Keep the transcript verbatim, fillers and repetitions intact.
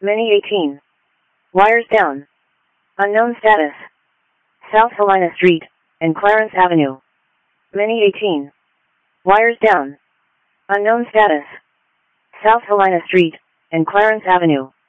Mini eighteen. Wires down. Unknown status. South Helena Street and Clarence Avenue. Mini eighteen. Wires down. Unknown status. South Helena Street and Clarence Avenue.